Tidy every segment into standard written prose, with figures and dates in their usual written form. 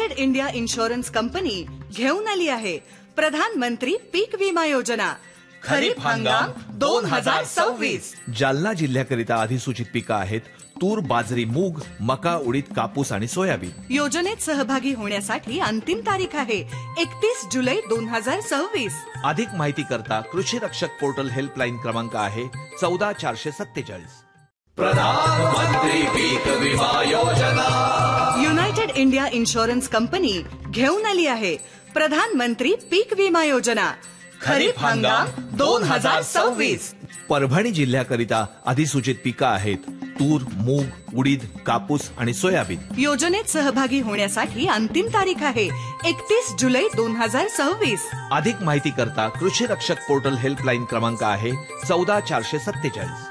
United India insurance company घेऊन आली आहे प्रधानमंत्री पीक विमा योजना खरीप हंगाम 2026। जालना जिल्ह्याकरिता अधिसूचित पिकं आहेत तूर, बाजरी, मूग, मका, उडीद, कापूस आणि सोयाबीन। योजनेत सहभागी होण्यासाठी अंतिम तारीख आहे 31 जुलै 2026। अधिक माहिती करता कृषी रक्षक पोर्टल हेल्पलाईन क्रमांक आहे 14447। प्रधानमंत्री पीक विमा योजना युनायटेड इंडिया इन्शुरन्स कंपनी घेऊन आली आहे प्रधानमंत्री पीक विमा योजना खरीप हंगाम 2026। परभणी जिल्ह्याकरिता अधिसूचित पिकं आहेत तूर, मूग, उडीद, कापूस आणि सोयाबीन। योजनेत सहभागी होण्यासाठी अंतिम तारीख आहे 31 जुलै 2026। अधिक माहिती करता कृषी रक्षक पोर्टल हेल्पलाईन क्रमांक आहे 14447।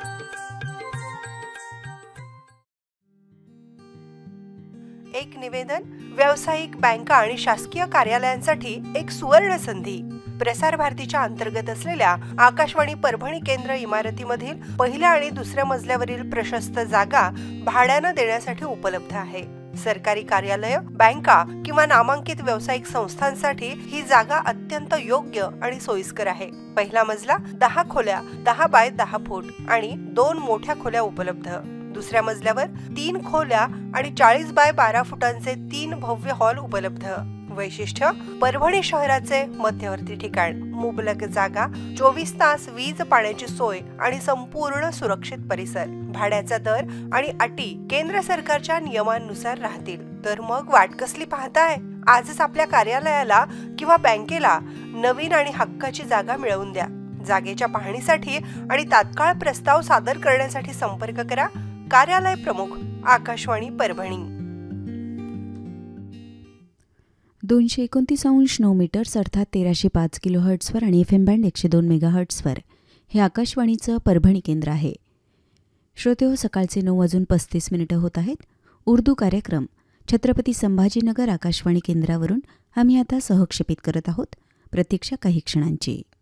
एक निवेदन, व्यावसायिक बँका आणि शासकीय कार्यालयांसाठी एक सुवर्ण संधी। प्रसार भारतीच्या अंतर्गत असलेल्या आकाशवाणी परभणी केंद्र इमारतीमधील पहिल्या आणि दुसऱ्या मजल्यावरील प्रशस्त जागा भाड्यानं देण्यासाठी उपलब्ध आहे। सरकारी कार्यालय, बँका किंवा नामांकित व्यावसायिक संस्थांसाठी ही जागा अत्यंत योग्य आणि सोयीस्कर आहे। पहिला मजला 10 खोल्या 10 बाय 10 फूट आणि 2 मोठ्या खोल्या उपलब्ध। दुसऱ्या मजल्यावर 3 खोल्या आणि 40 बाय 12 फुटांचे 3 भव्य हॉल उपलब्ध। वैशिष्ट्य, परभणी शहराचे मध्यवर्ती ठिकाण, मुबलक जागा, 24 तास वीज पाण्याची सोय आणि संपूर्ण सुरक्षित परिसर। भाड्याचा दर आणि अटी केंद्र सरकारच्या नियमांनुसार राहतील। तर मग वाट कसली पाहताय? आजच आपल्या कार्यालयाला किंवा बँकेला नवीन आणि हक्काची जागा मिळवून द्या। जागेच्या पाहणीसाठी आणि तात्काळ प्रस्ताव सादर करण्यासाठी संपर्क करा। कार्यालय प्रमुख, आकाशवाणी परभणी। 229.9 मीटर्स अर्थात 1305 किलोहर्ट्झवर आणि FM बँड 102 मेगाहर्ट्झवर हे आकाशवाणीचं परभणी केंद्र आहे। श्रोतेहो, सकाळचे 9:35 होत आहेत। उर्दू कार्यक्रम छत्रपती संभाजीनगर आकाशवाणी केंद्रावरून आम्ही आता सहक्षेपित करत आहोत। प्रतीक्षा काही क्षणांची।